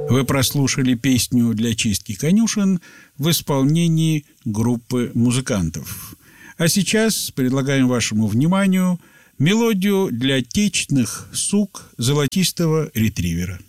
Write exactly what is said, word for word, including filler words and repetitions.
Вы прослушали песню «Для чистки конюшен» в исполнении группы музыкантов. А сейчас предлагаем вашему вниманию мелодию для течных сук золотистого ретривера.